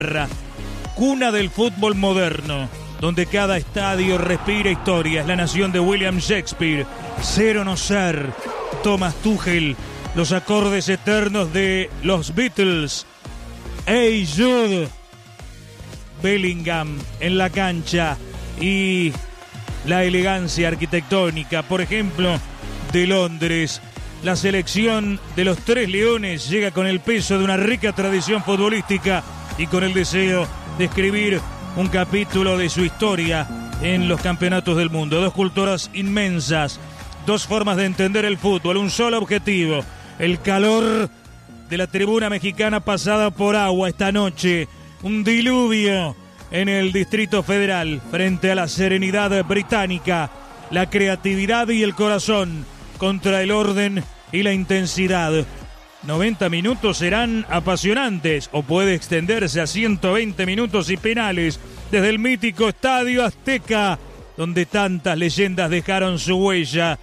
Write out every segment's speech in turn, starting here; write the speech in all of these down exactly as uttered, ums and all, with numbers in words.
Cuna del fútbol moderno, donde cada estadio respira historia. Es la nación de William Shakespeare. Ser o no ser. Thomas Tuchel. Los acordes eternos de los Beatles. Hey Jude. Bellingham en la cancha. Y la elegancia arquitectónica, por ejemplo, de Londres. La selección de los Tres Leones llega con el peso de una rica tradición futbolística y con el deseo de escribir un capítulo de su historia en los campeonatos del mundo. Dos culturas inmensas, dos formas de entender el fútbol, un solo objetivo: el calor de la tribuna mexicana pasada por agua esta noche, un diluvio en el Distrito Federal frente a la serenidad británica, la creatividad y el corazón contra el orden y la intensidad. noventa minutos serán apasionantes, o puede extenderse a ciento veinte minutos y penales desde el mítico Estadio Azteca, donde tantas leyendas dejaron su huella.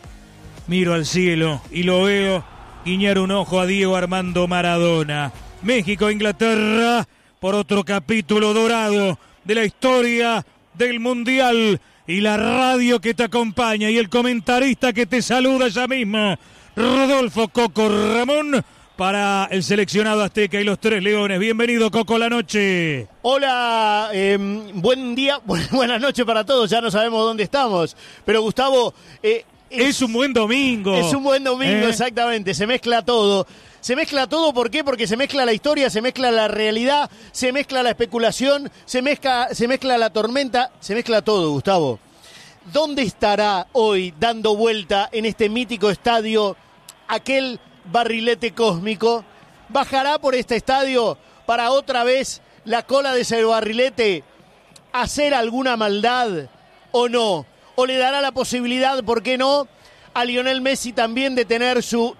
Miro al cielo y lo veo guiñar un ojo a Diego Armando Maradona. México-Inglaterra por otro capítulo dorado de la historia del Mundial, y la radio que te acompaña y el comentarista que te saluda ya mismo, Rodolfo Coco Ramón, para el seleccionado azteca y los Tres Leones. Bienvenido, Coco, la noche. Hola, eh, buen día, bu- buenas noches para todos. Ya no sabemos dónde estamos, pero Gustavo... Eh, es, es un buen domingo. Es un buen domingo, ¿Eh? Exactamente. Se mezcla todo. Se mezcla todo, ¿por qué? Porque se mezcla la historia, se mezcla la realidad, se mezcla la especulación, se mezcla, se mezcla la tormenta, se mezcla todo, Gustavo. ¿Dónde estará hoy dando vuelta en este mítico estadio aquel barrilete cósmico? ¿Bajará por este estadio para otra vez la cola de ese barrilete hacer alguna maldad o no? ¿O le dará la posibilidad, por qué no, a Lionel Messi también de tener su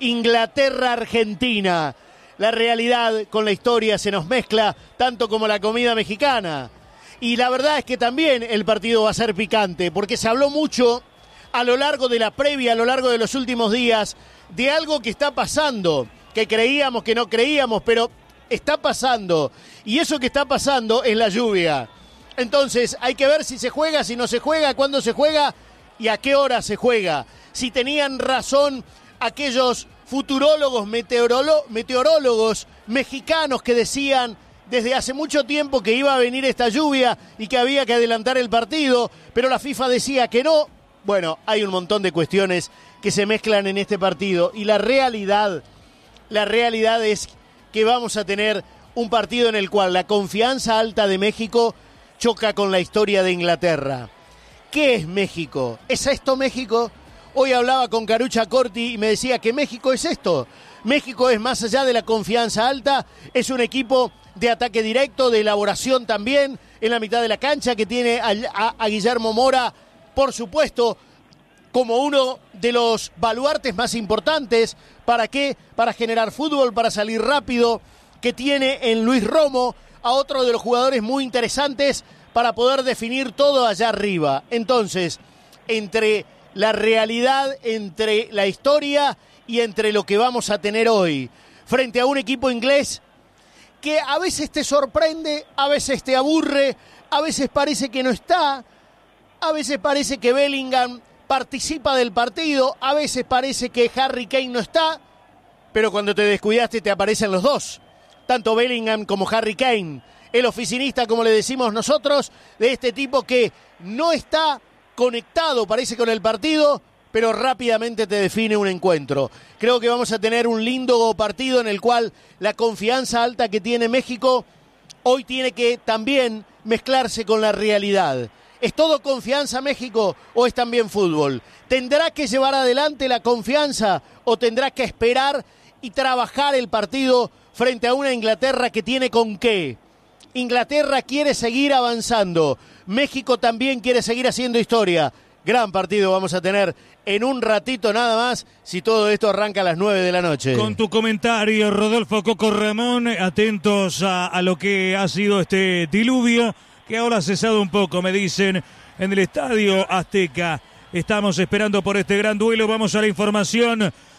Inglaterra-Argentina? La realidad con la historia se nos mezcla tanto como la comida mexicana. Y la verdad es que también el partido va a ser picante, porque se habló mucho a lo largo de la previa, a lo largo de los últimos días, de algo que está pasando, que creíamos, que no creíamos, pero está pasando. Y eso que está pasando es la lluvia. Entonces hay que ver si se juega, si no se juega, cuándo se juega y a qué hora se juega. Si tenían razón aquellos futurólogos, meteorolo- meteorólogos mexicanos que decían desde hace mucho tiempo que iba a venir esta lluvia y que había que adelantar el partido, pero la FIFA decía que no. Bueno, hay un montón de cuestiones que se mezclan en este partido y la realidad, la realidad es que vamos a tener un partido en el cual la confianza alta de México choca con la historia de Inglaterra. ¿Qué es México? ¿Es esto México? Hoy hablaba con Carucha Corti y me decía que México es esto. México es más allá de la confianza alta, es un equipo de ataque directo, de elaboración también, en la mitad de la cancha, que tiene a, a, a Guillermo Mora, por supuesto, como uno de los baluartes más importantes. ¿Para qué? Para generar fútbol, para salir rápido, que tiene en Luis Romo a otro de los jugadores muy interesantes para poder definir todo allá arriba. Entonces, entre la realidad, entre la historia y entre lo que vamos a tener hoy, frente a un equipo inglés que a veces te sorprende, a veces te aburre, a veces parece que no está, a veces parece que Bellingham participa del partido, a veces parece que Harry Kane no está, pero cuando te descuidaste te aparecen los dos, tanto Bellingham como Harry Kane, el oficinista, como le decimos nosotros, de este tipo que no está conectado, parece, con el partido, pero rápidamente te define un encuentro. Creo que vamos a tener un lindo partido en el cual la confianza alta que tiene México hoy tiene que también mezclarse con la realidad. ¿Es todo confianza México o es también fútbol? ¿Tendrá que llevar adelante la confianza o tendrá que esperar y trabajar el partido frente a una Inglaterra que tiene con qué? Inglaterra quiere seguir avanzando. México también quiere seguir haciendo historia. Gran partido vamos a tener en un ratito nada más, si todo esto arranca a las nueve de la noche. Con tu comentario, Rodolfo Coco Ramón, atentos a, a lo que ha sido este diluvio, que ahora ha cesado un poco, me dicen, en el Estadio Azteca. Estamos esperando por este gran duelo. Vamos a la información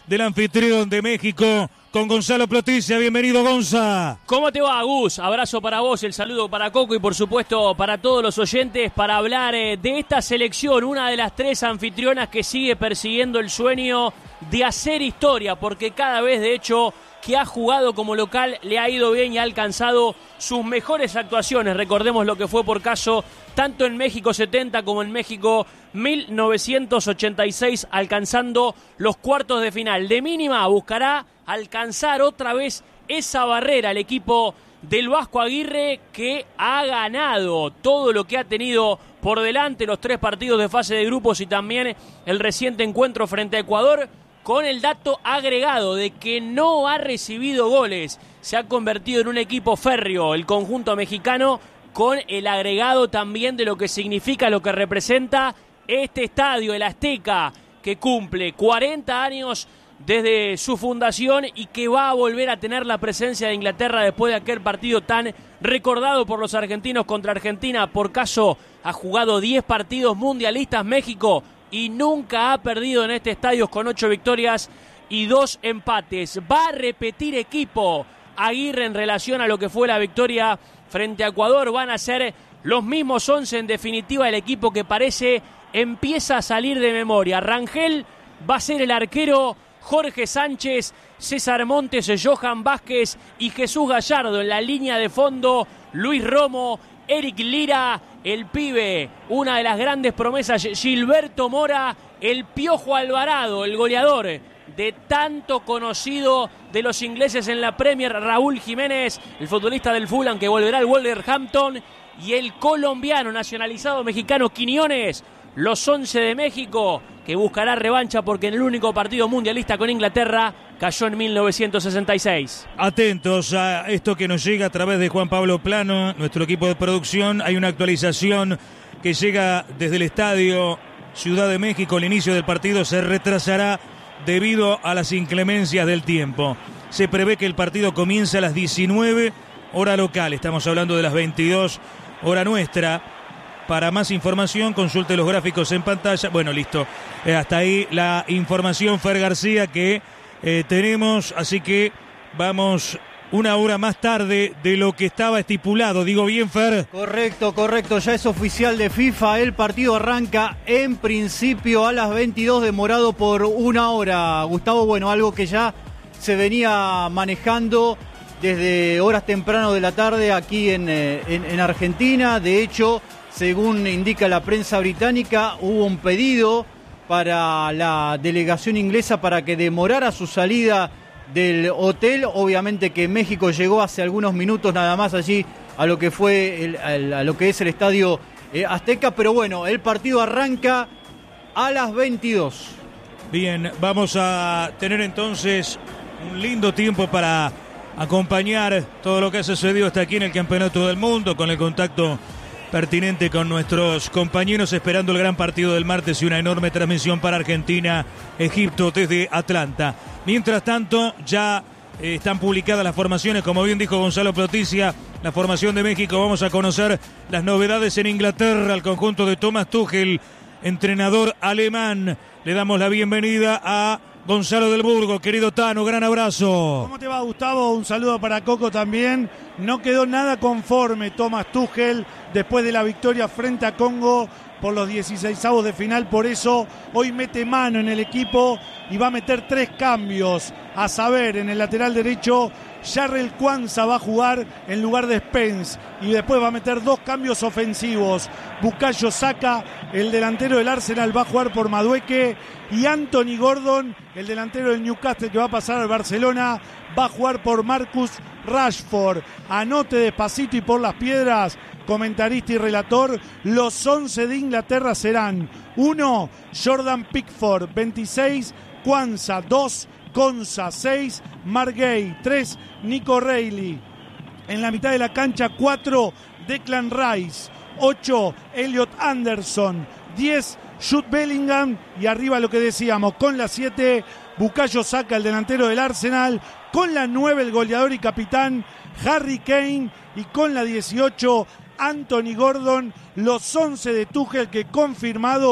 del anfitrión de México, con Gonzalo Ploticia. Bienvenido, Gonza. ¿Cómo te va, Gus? Abrazo para vos, el saludo para Coco y por supuesto para todos los oyentes para hablar eh, de esta selección, una de las tres anfitrionas que sigue persiguiendo el sueño de hacer historia, porque cada vez de hecho que ha jugado como local le ha ido bien y ha alcanzado sus mejores actuaciones. Recordemos lo que fue por caso tanto en México setenta como en México mil novecientos ochenta y seis, alcanzando los cuartos de final. De mínima buscará alcanzar otra vez esa barrera el equipo del Vasco Aguirre, que ha ganado todo lo que ha tenido por delante, los tres partidos de fase de grupos y también el reciente encuentro frente a Ecuador, con el dato agregado de que no ha recibido goles. Se ha convertido en un equipo férreo el conjunto mexicano, con el agregado también de lo que significa, lo que representa este estadio, el Azteca, que cumple cuarenta años desde su fundación y que va a volver a tener la presencia de Inglaterra después de aquel partido tan recordado por los argentinos contra Argentina. Por caso, ha jugado diez partidos mundialistas México y nunca ha perdido en este estadio, con ocho victorias y dos empates. Va a repetir equipo Aguirre en relación a lo que fue la victoria frente a Ecuador. Van a ser los mismos once, en definitiva, el equipo que parece empieza a salir de memoria. Rangel va a ser el arquero, Jorge Sánchez, César Montes, Johan Vázquez y Jesús Gallardo en la línea de fondo. Luis Romo, Eric Lira, el pibe, una de las grandes promesas, Gilberto Mora, el Piojo Alvarado, el goleador de tanto conocido de los ingleses en la Premier, Raúl Jiménez, el futbolista del Fulham que volverá al Wolverhampton, y el colombiano nacionalizado mexicano Quiñones, los once de México, que buscará revancha porque en el único partido mundialista con Inglaterra cayó en mil novecientos sesenta y seis. Atentos a esto que nos llega a través de Juan Pablo Plano, nuestro equipo de producción. Hay una actualización que llega desde el estadio Ciudad de México. El inicio del partido se retrasará debido a las inclemencias del tiempo. Se prevé que el partido comience a las diecinueve, hora local. Estamos hablando de las veintidós, hora nuestra. Para más información, consulte los gráficos en pantalla. Bueno, listo. Eh, hasta ahí la información, Fer García, que eh, tenemos. Así que vamos una hora más tarde de lo que estaba estipulado. ¿Digo bien, Fer? Correcto, correcto. Ya es oficial de FIFA. El partido arranca en principio a las veintidós, demorado por una hora. Gustavo, bueno, algo que ya se venía manejando desde horas temprano de la tarde aquí en, en, en Argentina. De hecho, según indica la prensa británica, hubo un pedido para la delegación inglesa para que demorara su salida del hotel. Obviamente que México llegó hace algunos minutos nada más allí a lo que fue el, el, a lo que es el estadio eh, Azteca, pero bueno, el partido arranca a las veintidós. Bien, vamos a tener entonces un lindo tiempo para acompañar todo lo que ha sucedido hasta aquí en el Campeonato del Mundo, con el contacto pertinente con nuestros compañeros, esperando el gran partido del martes y una enorme transmisión para Argentina, Egipto desde Atlanta. Mientras tanto, ya eh, están publicadas las formaciones, como bien dijo Gonzalo Ploticia, la formación de México. Vamos a conocer las novedades en Inglaterra, al conjunto de Thomas Tuchel, entrenador alemán. Le damos la bienvenida a Gonzalo del Burgo. Querido Tano, gran abrazo. ¿Cómo te va, Gustavo? Un saludo para Coco también. No quedó nada conforme Thomas Tuchel después de la victoria frente a Congo por los dieciseisavos de final. Por eso hoy mete mano en el equipo y va a meter tres cambios. A saber, en el lateral derecho, Jarrell Kwanza va a jugar en lugar de Spence y después va a meter dos cambios ofensivos. Bukayo Saka, el delantero del Arsenal, va a jugar por Madueke, y Anthony Gordon, el delantero del Newcastle que va a pasar al Barcelona, va a jugar por Marcus Rashford. Anote despacito y por las piedras, comentarista y relator, los once de Inglaterra serán: uno, Jordan Pickford, veintiséis, Kwanza, dos, Konsa, seis, Mark Gay, tres, Nico Reilly. En la mitad de la cancha, cuatro, Declan Rice, ocho, Elliot Anderson, diez, Jude Bellingham, y arriba lo que decíamos, con la siete, Bukayo Saka, el delantero del Arsenal, con la nueve, el goleador y capitán Harry Kane, y con la dieciocho, Anthony Gordon. Los once de Tuchel que, confirmado,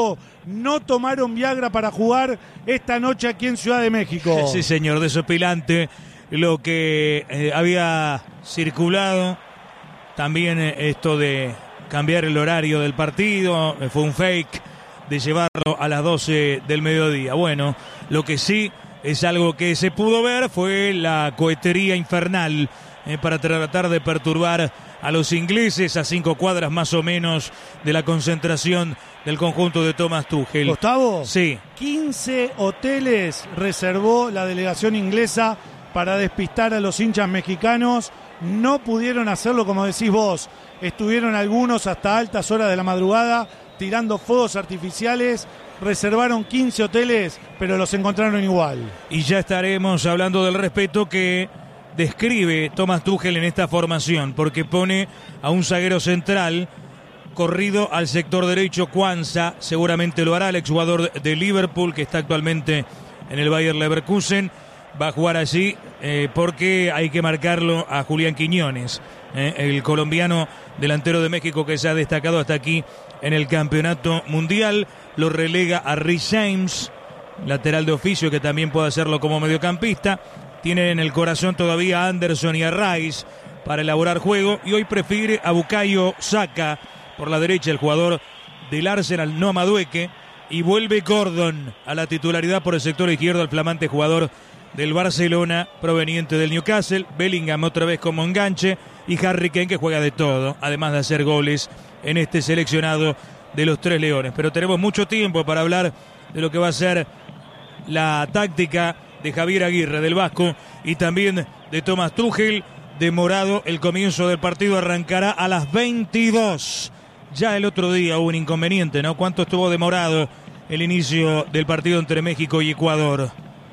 no tomaron Viagra para jugar esta noche aquí en Ciudad de México. Sí, señor, desopilante lo que eh, había circulado. También eh, esto de cambiar el horario del partido, eh, fue un fake de llevarlo a las doce del mediodía. Bueno, lo que sí es algo que se pudo ver fue la cohetería infernal eh, para tratar de perturbar a los ingleses a cinco cuadras más o menos de la concentración del conjunto de Thomas Tuchel. Gustavo, sí. quince hoteles reservó la delegación inglesa para despistar a los hinchas mexicanos. No pudieron hacerlo, como decís vos. Estuvieron algunos hasta altas horas de la madrugada tirando fuegos artificiales. Reservaron quince hoteles, pero los encontraron igual. Y ya estaremos hablando del respeto que describe Thomas Tuchel en esta formación, porque pone a un zaguero central corrido al sector derecho, Quansah, seguramente lo hará el exjugador de Liverpool, que está actualmente en el Bayer Leverkusen. Va a jugar allí eh, porque hay que marcarlo a Julián Quiñones, eh, el colombiano delantero de México que se ha destacado hasta aquí en el campeonato mundial. Lo relega a Rhys James, lateral de oficio, que también puede hacerlo como mediocampista. Tiene en el corazón todavía a Anderson y a Rice para elaborar juego, y hoy prefiere a Bukayo Saka por la derecha, el jugador del Arsenal, no a Madueke, y vuelve Gordon a la titularidad por el sector izquierdo, el flamante jugador del Barcelona proveniente del Newcastle. Bellingham otra vez como enganche, y Harry Kane, que juega de todo, además de hacer goles en este seleccionado de los Tres Leones. Pero tenemos mucho tiempo para hablar de lo que va a ser la táctica de Javier Aguirre, del Vasco, y también de Thomas Tuchel. Demorado el comienzo del partido, arrancará a las veintidós. Ya el otro día hubo un inconveniente, ¿no? ¿Cuánto estuvo demorado el inicio del partido entre México y Ecuador?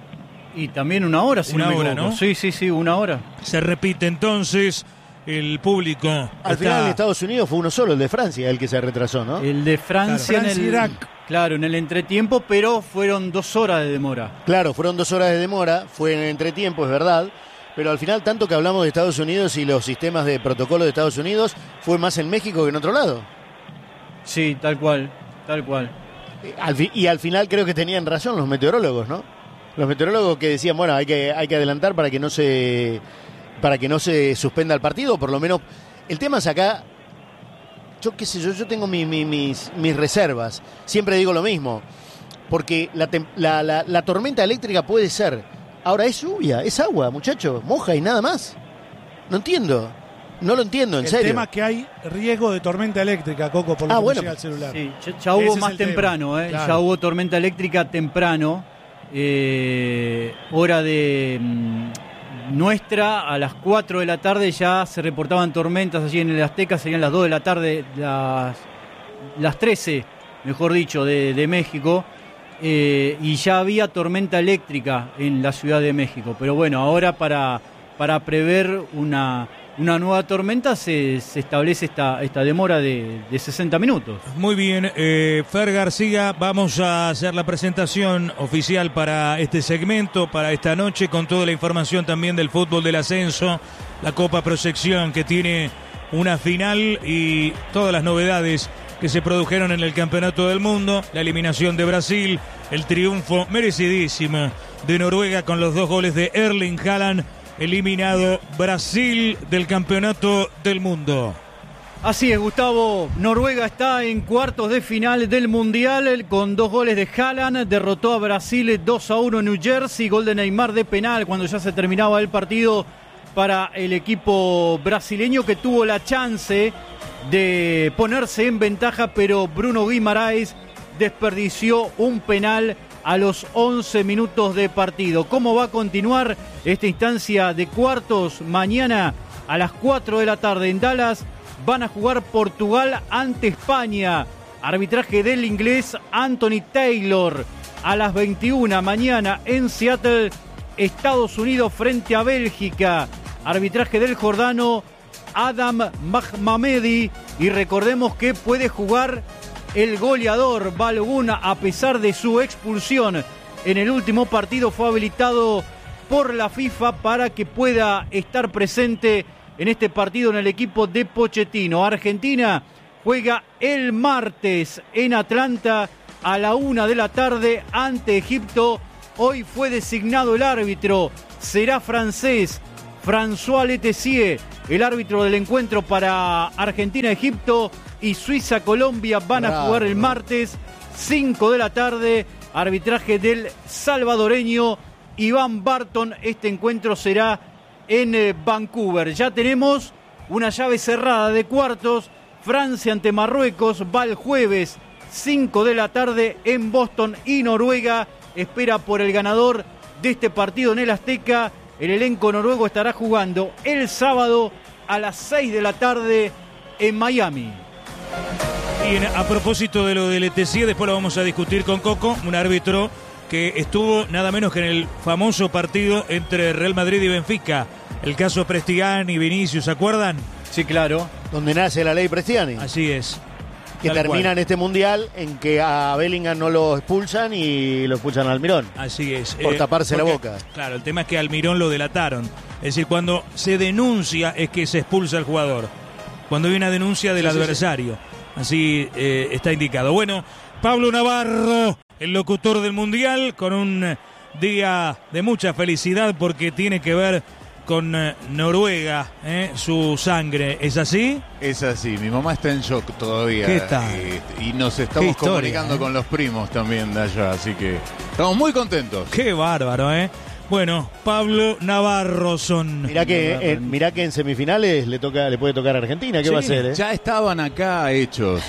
Y también una hora, si una no me hora, equivoco. ¿no? Sí, sí, sí, una hora. Se repite entonces, el público. Al está... final en Estados Unidos fue uno solo, el de Francia, el que se retrasó, ¿no? El de Francia, Claro, en el, Francia-Irak. claro, en el entretiempo, pero fueron dos horas de demora. Claro, fueron dos horas de demora, fue en el entretiempo, es verdad, pero al final, tanto que hablamos de Estados Unidos y los sistemas de protocolo de Estados Unidos, fue más en México que en otro lado. Sí, tal cual, tal cual. Al fi- y al final creo que tenían razón los meteorólogos, ¿no? Los meteorólogos que decían, bueno, hay que, hay que adelantar para que no se para que no se suspenda el partido, por lo menos. El tema es acá, yo qué sé, yo, yo tengo mi, mi, mis, mis reservas, siempre digo lo mismo, porque la, tem- la, la, la tormenta eléctrica puede ser, ahora es lluvia, es agua, muchachos, moja y nada más. No entiendo, no lo entiendo, en el serio. tema es que hay riesgo de tormenta eléctrica, Coco, por lo Ah, que me bueno. llega al celular. Sí, ya, ya hubo Ese es más el tema. temprano, ¿eh? Claro. Ya hubo tormenta eléctrica temprano. Eh, hora de mm, nuestra, a las cuatro de la tarde ya se reportaban tormentas allí en el Azteca, serían las dos de la tarde, las, las trece, mejor dicho, de, de México. Eh, y ya había tormenta eléctrica en la Ciudad de México. Pero bueno, ahora para, para prever una, una nueva tormenta se, se establece esta, esta demora de, de sesenta minutos. Muy bien, eh, Fer García, vamos a hacer la presentación oficial para este segmento, para esta noche, con toda la información también del fútbol del ascenso, la Copa Proyección, que tiene una final, y todas las novedades que se produjeron en el Campeonato del Mundo, la eliminación de Brasil, el triunfo merecidísimo de Noruega con los dos goles de Erling Haaland, eliminado Brasil del Campeonato del Mundo. Así es, Gustavo. Noruega está en cuartos de final del Mundial con dos goles de Haaland. Derrotó a Brasil dos a uno en New Jersey. Gol de Neymar de penal cuando ya se terminaba el partido para el equipo brasileño, que tuvo la chance de ponerse en ventaja, pero Bruno Guimaraes desperdició un penal a los once minutos de partido. ¿Cómo va a continuar esta instancia de cuartos? Mañana a las cuatro de la tarde en Dallas van a jugar Portugal ante España. Arbitraje del inglés Anthony Taylor. A las veintiuna mañana en Seattle, Estados Unidos frente a Bélgica. Arbitraje del jordano Adam Mahmamedi. Y recordemos que puede jugar el goleador Balogun, a pesar de su expulsión en el último partido, fue habilitado por la FIFA para que pueda estar presente en este partido en el equipo de Pochettino. Argentina juega el martes en Atlanta a la una de la tarde ante Egipto. Hoy fue designado el árbitro, será francés, François Letessier, el árbitro del encuentro para Argentina-Egipto y Suiza-Colombia. Van Bravo. a jugar el martes, cinco de la tarde, arbitraje del salvadoreño Iván Barton. Este encuentro será en eh, Vancouver. Ya tenemos una llave cerrada de cuartos. Francia ante Marruecos va el jueves, cinco de la tarde en Boston, y Noruega espera por el ganador de este partido en el Azteca. El elenco noruego estará jugando el sábado a las seis de la tarde en Miami. Y en, a propósito de lo del E T C, después lo vamos a discutir con Coco, un árbitro que estuvo nada menos que en el famoso partido entre Real Madrid y Benfica. El caso Prestigiani y Vinicius, ¿se acuerdan? Sí, claro. Donde nace la ley Prestigiani. Así es. Que Tal termina cual. en este mundial en que a Bellingham no lo expulsan y lo expulsan a Almirón. Así es. Por eh, taparse porque, la boca. Claro, el tema es que a Almirón lo delataron. Es decir, cuando se denuncia es que se expulsa al jugador. Cuando hay una denuncia del sí, adversario. Sí, sí. Así eh, está indicado. Bueno, Pablo Navarro, el locutor del mundial, con un día de mucha felicidad porque tiene que ver con eh, Noruega, eh, su sangre. ¿Es así? Es así. Mi mamá está en shock todavía. ¿Qué tal? Eh, y nos estamos historia, comunicando eh? con los primos también de allá, así que estamos muy contentos. Qué bárbaro, ¿eh? Bueno, Pablo Navarro son. Mirá que, eh, mirá que en semifinales le toca, le puede tocar a Argentina. ¿Qué sí, va a hacer? Eh? Ya estaban acá hechos.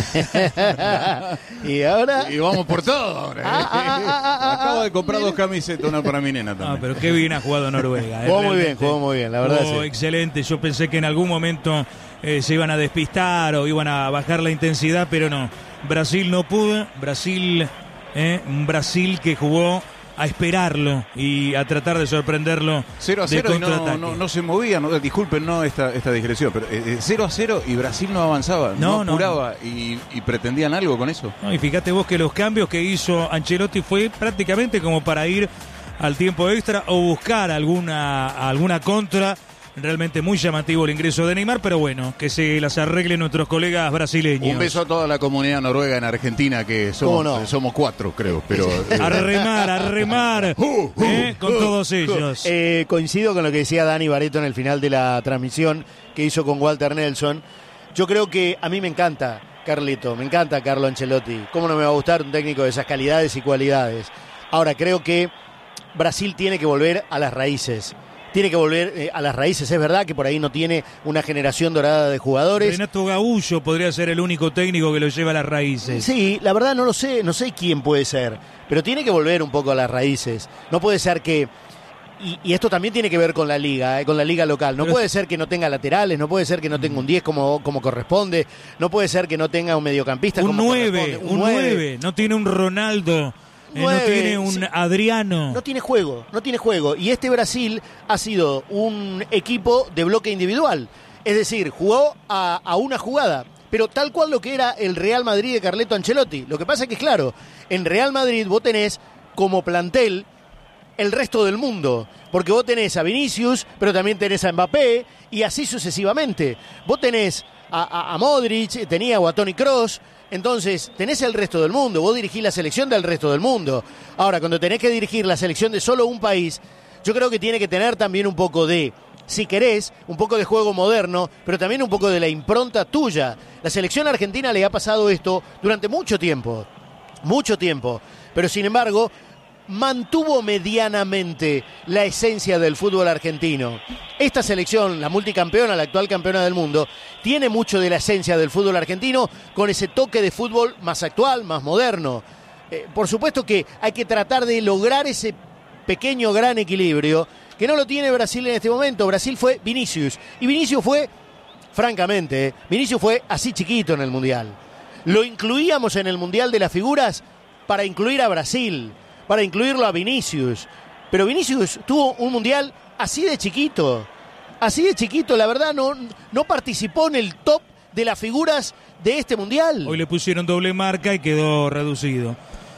Y ahora. Y vamos por todo ahora. ¿eh? Ah, ah, ah, ah, Acabo de comprar dos camisetas, una para mi nena también. Ah, pero qué bien ha jugado Noruega. Eh, jugó muy bien, jugó muy bien, la verdad. Jugó sí. excelente. Yo pensé que en algún momento eh, se iban a despistar o iban a bajar la intensidad, pero no. Brasil no pudo. Brasil, eh, un Brasil que jugó a esperarlo y a tratar de sorprenderlo. cero a cero y no, no, no se movía, no, disculpen no esta, esta digresión, pero eh, cero a cero y Brasil no avanzaba, no, no apuraba no. Y, y pretendían algo con eso. No, y fíjate vos que los cambios que hizo Ancelotti fue prácticamente como para ir al tiempo extra o buscar alguna, alguna contra. Realmente muy llamativo el ingreso de Neymar, pero bueno, que se las arreglen nuestros colegas brasileños. Un beso a toda la comunidad noruega en Argentina, que somos, no? somos cuatro, creo. Pero a remar, a remar uh, uh, ¿eh? con uh, todos ellos. Eh, coincido con lo que decía Dani Barreto en el final de la transmisión que hizo con Walter Nelson. Yo creo que a mí me encanta Carlito, me encanta Carlo Ancelotti. ¿Cómo no me va a gustar un técnico de esas calidades y cualidades? Ahora, creo que Brasil tiene que volver a las raíces. Tiene que volver eh, a las raíces. Es verdad que por ahí no tiene una generación dorada de jugadores. Renato Gaúcho podría ser el único técnico que lo lleva a las raíces. Sí, la verdad no lo sé, no sé quién puede ser, pero tiene que volver un poco a las raíces. No puede ser que, y, y esto también tiene que ver con la liga, eh, con la liga local. No pero puede ser que no tenga laterales, no puede ser que no tenga un diez como, como corresponde, no puede ser que no tenga un mediocampista un como nueve, corresponde. Un nueve, no tiene un Ronaldo. Eh, no tiene un sí. Adriano. No tiene juego, no tiene juego. Y este Brasil ha sido un equipo de bloque individual. Es decir, jugó a, a una jugada. Pero tal cual lo que era el Real Madrid de Carleto Ancelotti. Lo que pasa es que, claro, en Real Madrid vos tenés como plantel el resto del mundo. Porque vos tenés a Vinicius, pero también tenés a Mbappé, y así sucesivamente. Vos tenés a, a, a Modric, tenía a Toni Kroos. Entonces, tenés el resto del mundo, vos dirigís la selección del resto del mundo. Ahora, cuando tenés que dirigir la selección de solo un país, yo creo que tiene que tener también un poco de, si querés, un poco de juego moderno, pero también un poco de la impronta tuya. La selección argentina le ha pasado esto durante mucho tiempo, mucho tiempo, pero sin embargo, mantuvo medianamente la esencia del fútbol argentino. Esta selección, la multicampeona, la actual campeona del mundo, tiene mucho de la esencia del fútbol argentino con ese toque de fútbol más actual, más moderno. Eh, por supuesto que hay que tratar de lograr ese pequeño gran equilibrio que no lo tiene Brasil en este momento. Brasil fue Vinicius y Vinicius fue, francamente, eh, Vinicius fue así chiquito en el Mundial. Lo incluíamos en el Mundial de las Figuras para incluir a Brasil, para incluirlo a Vinicius. Pero Vinicius tuvo un mundial así de chiquito. Así de chiquito, la verdad, no, no participó en el top de las figuras de este mundial. Hoy le pusieron doble marca y quedó reducido.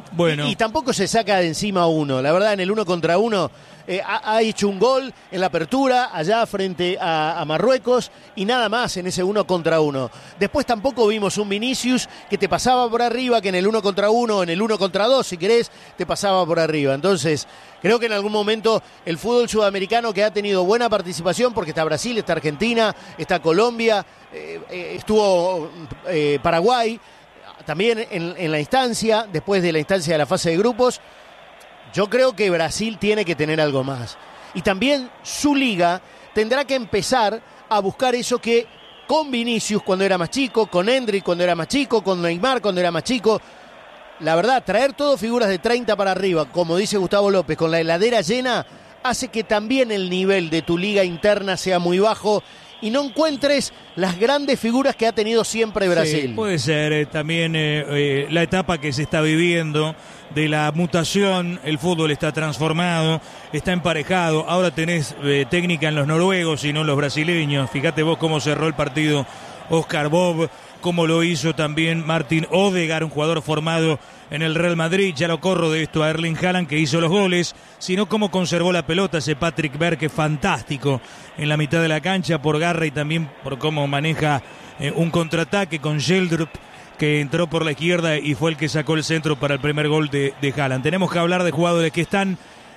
Bueno. Y, y tampoco se saca de encima uno. La verdad, en el uno contra uno eh, ha, ha hecho un gol en la apertura, allá frente a, a Marruecos, y nada más en ese uno contra uno. Después tampoco vimos un Vinicius que te pasaba por arriba, que en el uno contra uno, en el uno contra dos, si querés, te pasaba por arriba. Entonces, creo que en algún momento el fútbol sudamericano, que ha tenido buena participación, porque está Brasil, está Argentina, está Colombia, eh, eh, estuvo eh, Paraguay, también en, en la instancia, después de la instancia de la fase de grupos, yo creo que Brasil tiene que tener algo más. Y también su liga tendrá que empezar a buscar eso que con Vinicius cuando era más chico, con Endrick cuando era más chico, con Neymar cuando era más chico. La verdad, traer todo figuras de treinta para arriba, como dice Gustavo López, con la heladera llena, hace que también el nivel de tu liga interna sea muy bajo y no encuentres las grandes figuras que ha tenido siempre Brasil. Sí, puede ser eh, también eh, eh, la etapa que se está viviendo de la mutación, el fútbol está transformado, está emparejado, ahora tenés eh, técnica en los noruegos y no en los brasileños. Fíjate vos cómo cerró el partido Oscar Bob, cómo lo hizo también Martin Odegaard, un jugador formado en el Real Madrid. Ya lo corro de esto a Erling Haaland, que hizo los goles, sino cómo conservó la pelota ese Patrick Berg, que fantástico en la mitad de la cancha por garra y también por cómo maneja eh, un contraataque con Sheldrup, que entró por la izquierda y fue el que sacó el centro para el primer gol de, de Haaland. Tenemos que hablar de jugadores que están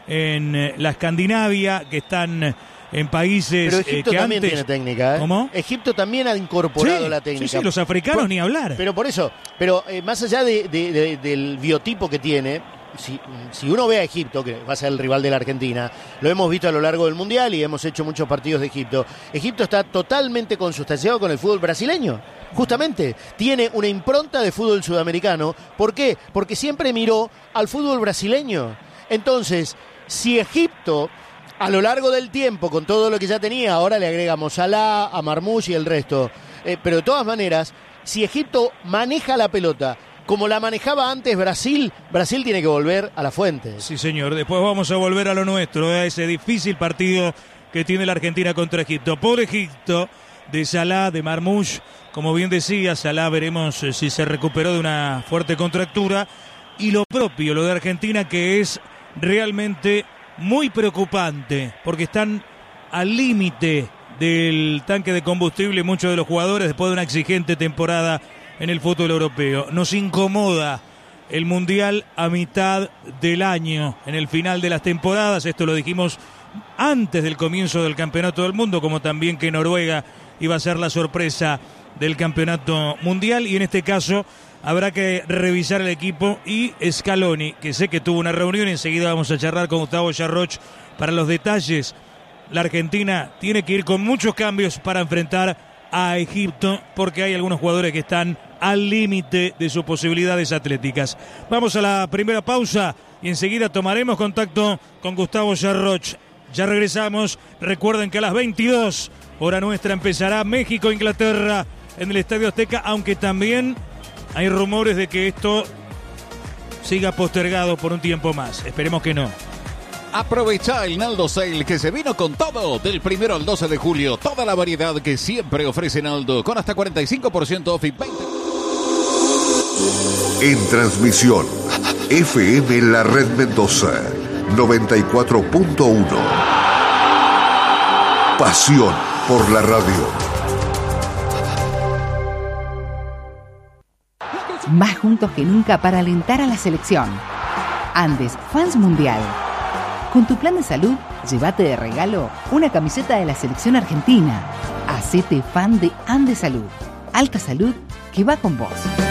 en eh, la Escandinavia, que están en países pero Egipto eh, que también antes... tiene técnica, ¿eh? ¿Cómo? Egipto también ha incorporado sí, la técnica. Sí, sí, los africanos por, ni hablar. Pero por eso, pero eh, más allá de, de, de, del biotipo que tiene, si, si uno ve a Egipto, que va a ser el rival de la Argentina, lo hemos visto a lo largo del Mundial y hemos hecho muchos partidos de Egipto. Egipto está totalmente consustanciado con el fútbol brasileño. Justamente, tiene una impronta de fútbol sudamericano. ¿Por qué? Porque siempre miró al fútbol brasileño. Entonces, si Egipto, a lo largo del tiempo, con todo lo que ya tenía, ahora le agregamos a Salah, a Marmoush y el resto. Eh, pero de todas maneras, si Egipto maneja la pelota como la manejaba antes Brasil, Brasil tiene que volver a la fuente. Sí, señor. Después vamos a volver a lo nuestro, a ese difícil partido que tiene la Argentina contra Egipto. Por Egipto, de Salah, de Marmoush, como bien decía, Salah veremos si se recuperó de una fuerte contractura. Y lo propio, lo de Argentina, que es realmente muy preocupante, porque están al límite del tanque de combustible muchos de los jugadores después de una exigente temporada en el fútbol europeo. Nos incomoda el Mundial a mitad del año, en el final de las temporadas. Esto lo dijimos antes del comienzo del Campeonato del Mundo, como también que Noruega iba a ser la sorpresa del Campeonato Mundial, y en este caso habrá que revisar el equipo y Scaloni, que sé que tuvo una reunión, enseguida vamos a charlar con Gustavo Yarroch para los detalles. La Argentina tiene que ir con muchos cambios para enfrentar a Egipto, porque hay algunos jugadores que están al límite de sus posibilidades atléticas. Vamos a la primera pausa y enseguida tomaremos contacto con Gustavo Yarroch. Ya regresamos. Recuerden que a las veintidós, hora nuestra, empezará México-Inglaterra en el Estadio Azteca, aunque también hay rumores de que esto siga postergado por un tiempo más. Esperemos que no. Aprovecha el Naldo Sale, que se vino con todo del primero al doce de julio. Toda la variedad que siempre ofrece Naldo, con hasta cuarenta y cinco por ciento off y veinte. En transmisión, F M La Red Mendoza, noventa y cuatro punto uno. Pasión por la radio. Más juntos que nunca para alentar a la selección. Andes Fans Mundial. Con tu plan de salud, llévate de regalo una camiseta de la selección argentina. Hacete fan de Andes Salud. Alta salud que va con vos.